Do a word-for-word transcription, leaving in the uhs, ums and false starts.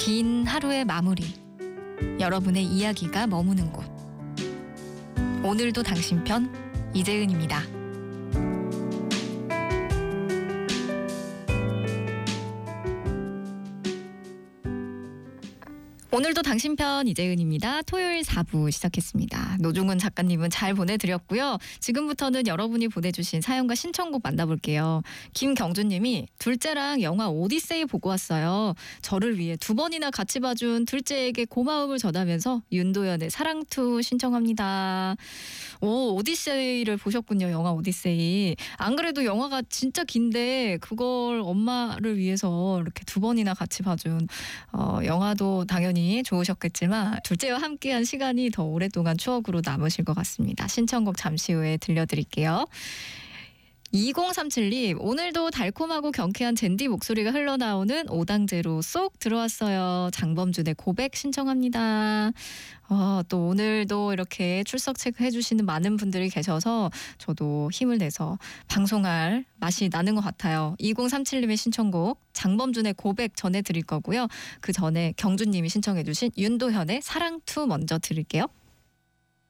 긴 하루의 마무리, 여러분의 이야기가 머무는 곳. 오늘도 당신 편 이재은입니다. 오늘도 당신 편 이재은입니다. 토요일 사 부 시작했습니다. 노중훈 작가님은 잘 보내드렸고요. 지금부터는 여러분이 보내주신 사연과 신청곡 만나볼게요. 김경주님이 둘째랑 영화 오디세이 보고 왔어요. 저를 위해 두 번이나 같이 봐준 둘째에게 고마움을 전하면서 윤도현의 사랑투 신청합니다. 오, 오디세이를 보셨군요. 영화 오디세이. 안 그래도 영화가 진짜 긴데 그걸 엄마를 위해서 이렇게 두 번이나 같이 봐준 어, 영화도 당연히 좋으셨겠지만 둘째와 함께한 시간이 더 오랫동안 추억으로 남으실 것 같습니다. 신청곡 잠시 후에 들려드릴게요. 이공삼칠 님, 오늘도 달콤하고 경쾌한 젠디 목소리가 흘러나오는 오당제로 쏙 들어왔어요. 장범준의 고백 신청합니다. 어, 또 오늘도 이렇게 출석 체크해 주시는 많은 분들이 계셔서 저도 힘을 내서 방송할 맛이 나는 것 같아요. 이공삼칠 님의 신청곡 장범준의 고백 전해드릴 거고요. 그 전에 경주님이 신청해 주신 윤도현의 사랑투 먼저 들을게요.